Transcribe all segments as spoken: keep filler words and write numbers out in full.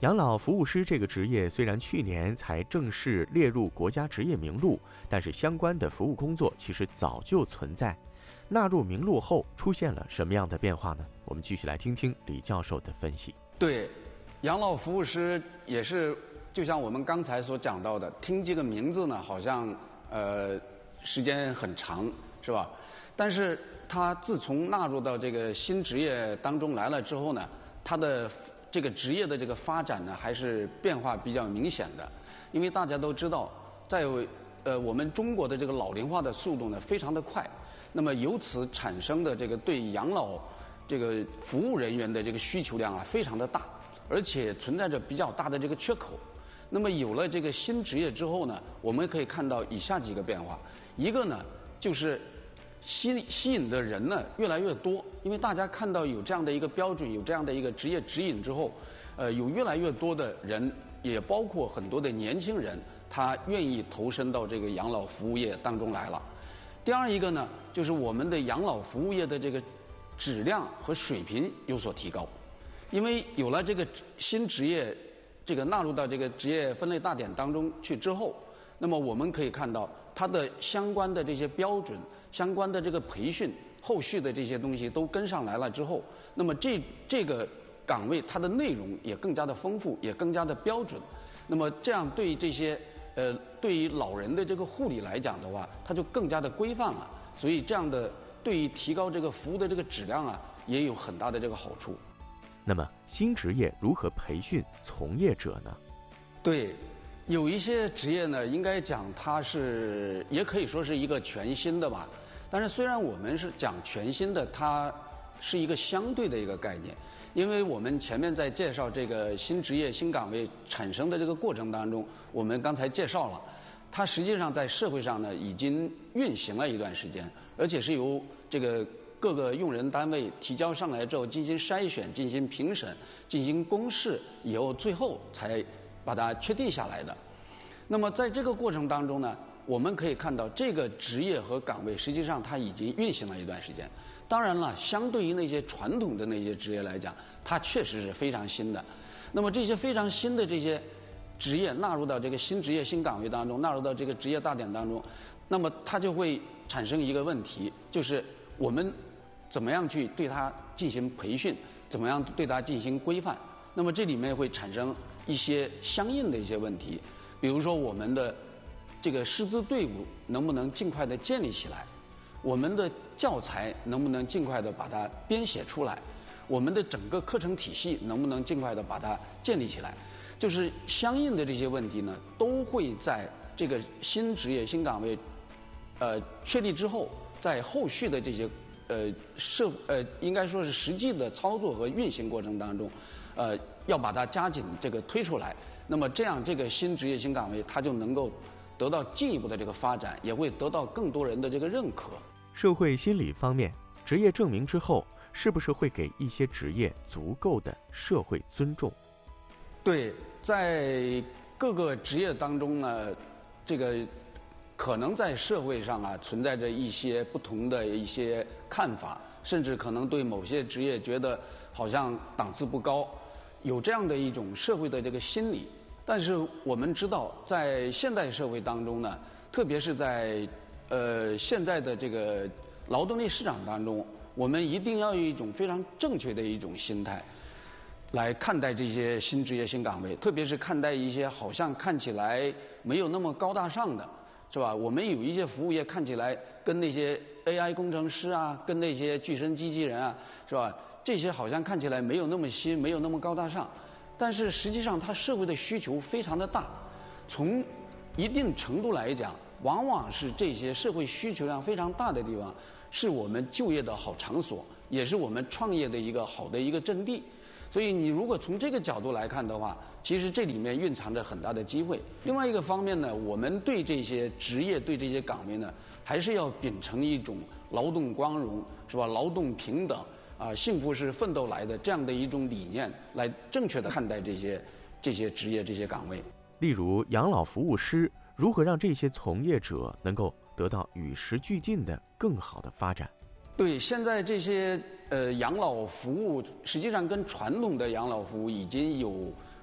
养老服务师这个职业虽然去年才正式列入国家职业名录，但是相关的服务工作其实早就存在。纳入名录后出现了什么样的变化呢？我们继续来听听李教授的分析。 对，养老服务师也是就像我们刚才所讲到的，听这个名字呢，好像呃时间很长，是吧？但是他自从纳入到这个新职业当中来了之后呢，他的这个职业的这个发展呢，还是变化比较明显的。因为大家都知道，在呃我们中国的这个老龄化的速度呢，非常的快。那么由此产生的这个对养老这个服务人员的这个需求量啊，非常的大，而且存在着比较大的这个缺口。那么有了这个新职业之后呢，我们可以看到以下几个变化。一个呢，就是吸吸引的人呢越来越多，因为大家看到有这样的一个标准，有这样的一个职业指引之后，呃，有越来越多的人，也包括很多的年轻人，他愿意投身到这个养老服务业当中来了。第二一个呢，就是我们的养老服务业的这个质量和水平有所提高，因为有了这个新职业这个纳入到这个职业分类大典当中去之后，那么我们可以看到它的相关的这些标准、相关的这个培训、后续的这些东西都跟上来了之后，那么这这个岗位它的内容也更加的丰富，也更加的标准。那么这样对这些呃，对于老人的这个护理来讲的话，它就更加的规范了。所以这样的对于提高这个服务的这个质量啊，也有很大的这个好处。 那么新职业如何培训从业者呢？ 对，有一些职业呢，应该讲它是也可以说是一个全新的吧。但是虽然我们是讲全新的，它是一个相对的一个概念。因为我们前面在介绍这个新职业新岗位产生的这个过程当中，我们刚才介绍了，它实际上在社会上呢已经运行了一段时间，而且是由这个各个用人单位提交上来之后进行筛选、进行评审、进行公示以后，最后才把它确定下来的。那么在这个过程当中呢，我们可以看到这个职业和岗位实际上它已经运行了一段时间。当然了，相对于那些传统的那些职业来讲，它确实是非常新的。那么这些非常新的这些职业纳入到这个新职业新岗位当中，纳入到这个职业大典当中，那么它就会产生一个问题，就是我们怎么样去对它进行培训，怎么样对它进行规范。那么这里面会产生一些相应的一些问题，比如说我们的这个师资队伍能不能尽快的建立起来，我们的教材能不能尽快的把它编写出来，我们的整个课程体系能不能尽快的把它建立起来，就是相应的这些问题呢，都会在这个新职业新岗位呃确立之后，在后续的这些呃社呃应该说是实际的操作和运行过程当中，呃要把它加紧这个推出来。那么这样这个新职业新岗位它就能够得到进一步的这个发展，也会得到更多人的这个认可。 社会心理方面，职业证明之后，是不是会给一些职业足够的社会尊重？ 对，在各个职业当中呢，这个可能在社会上啊存在着一些不同的一些看法，甚至可能对某些职业觉得好像档次不高，有这样的一种社会的这个心理。但是我们知道，在现代社会当中呢，特别是在呃现在的这个劳动力市场当中，我们一定要有一种非常正确的一种心态来看待这些新职业新岗位，特别是看待一些好像看起来没有那么高大上的，是吧？我们有一些服务业看起来跟那些 A I 工程师啊，跟那些具身机器人啊，是吧？这些好像看起来没有那么新，没有那么高大上，但是实际上它社会的需求非常的大。从一定程度来讲，往往是这些社会需求量非常大的地方，是我们就业的好场所，也是我们创业的一个好的一个阵地。所以你如果从这个角度来看的话，其实这里面蕴藏着很大的机会。另外一个方面呢，我们对这些职业、对这些岗位呢，还是要秉承一种劳动光荣，是吧？劳动平等啊，幸福是奋斗来的这样的一种理念，来正确的看待这些这些职业、这些岗位。 例如养老服务师，如何让这些从业者能够得到与时俱进的更好的发展？ 对，现在这些呃养老服务实际上跟传统的养老服务已经有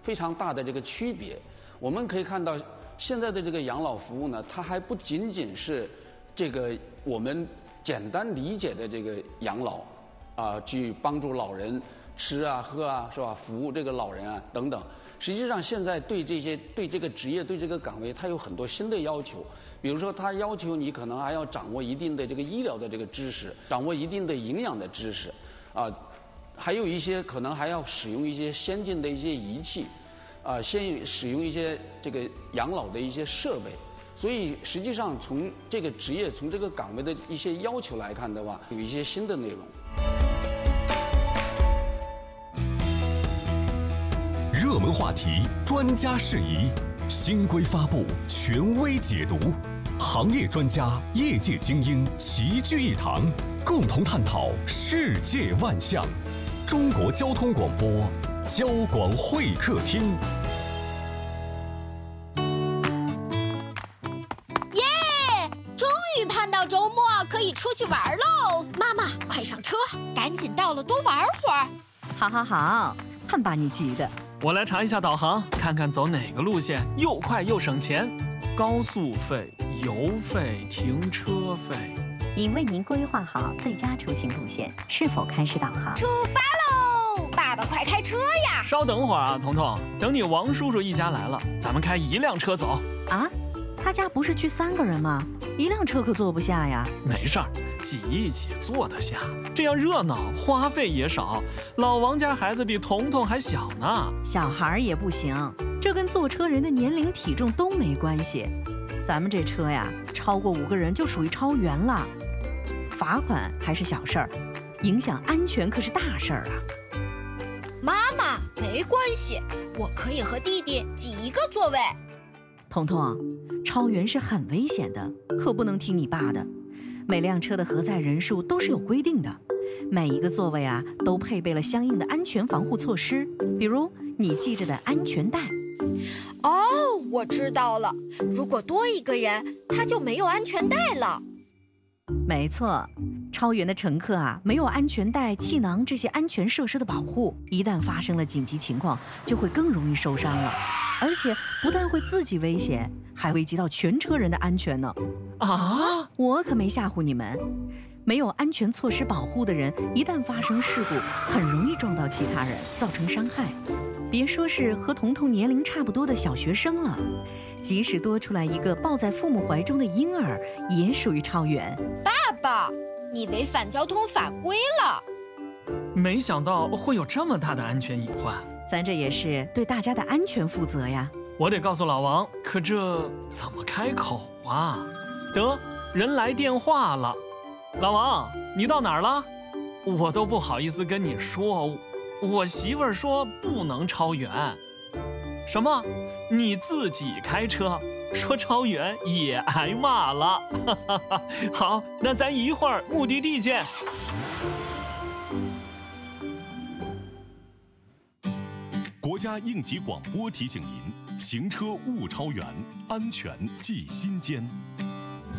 非常大的这个区别。我们可以看到，现在的这个养老服务呢，它还不仅仅是这个我们简单理解的这个养老啊、呃，去帮助老人吃啊、喝啊，是吧？服务这个老人啊等等。实际上，现在对这些对这个职业、对这个岗位，它有很多新的要求。比如说，它要求你可能还要掌握一定的这个医疗的这个知识，掌握一定的营养的知识，啊，还有一些可能还要使用一些先进的一些仪器，啊，先使用一些这个养老的一些设备。所以，实际上从这个职业、从这个岗位的一些要求来看的话，有一些新的内容。 热门话题，专家释疑，新规发布，权威解读，行业专家、业界精英齐聚一堂，共同探讨世界万象。中国交通广播，交广会客厅。 耶！终于盼到周末可以出去玩喽！妈妈，快上车，赶紧到了多玩会儿。 好好好，看把你急的。 我来查一下导航，看看走哪个路线又快又省钱。高速费、油费、停车费。 已为您规划好最佳出行路线，是否开始导航？ 出发喽！爸爸快开车呀！ 稍等会儿啊，彤彤，等你王叔叔一家来了，咱们开一辆车走。 啊？他家不是去三个人吗？一辆车可坐不下呀。 没事儿，挤一挤坐得下，这样热闹，花费也少。老王家孩子比彤彤还小呢。 小孩也不行，这跟坐车人的年龄体重都没关系。咱们这车呀，超过五个人就属于超员了。罚款还是小事儿，影响安全可是大事儿啊。 妈妈，没关系，我可以和弟弟挤一个座位。 彤彤，超员是很危险的，可不能听你爸的。每辆车的核载人数都是有规定的，每一个座位啊都配备了相应的安全防护措施，比如你系着的安全带。 哦，我知道了，如果多一个人，他就没有安全带了。 没错，超员的乘客啊，没有安全带、气囊这些安全设施的保护，一旦发生了紧急情况，就会更容易受伤了。而且不但会自己危险，还危及到全车人的安全呢。 啊！ 我可没吓唬你们，没有安全措施保护的人，一旦发生事故，很容易撞到其他人，造成伤害。别说是和彤彤年龄差不多的小学生了，即使多出来一个抱在父母怀中的婴儿，也属于超员。 爸爸，你违反交通法规了！ 没想到会有这么大的安全隐患。 咱这也是对大家的安全负责呀。 我得告诉老王，可这怎么开口啊？得，人来电话了。老王，你到哪儿了？我都不好意思跟你说，我媳妇儿说不能超员。什么？你自己开车，说超员也挨骂了。好，那咱一会儿目的地见。 国家应急广播提醒您：行车勿超员，安全系心间。